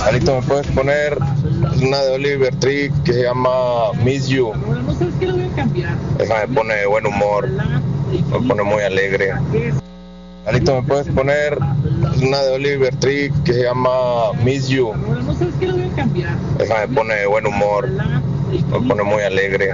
Alito, ¿me puedes poner una de Oliver Tree que se llama Miss You? Esa me pone de buen humor, me pone muy alegre. Alito, ¿me puedes poner una de Oliver Tree que se llama Miss You? Esa me pone de buen humor, me pone muy alegre.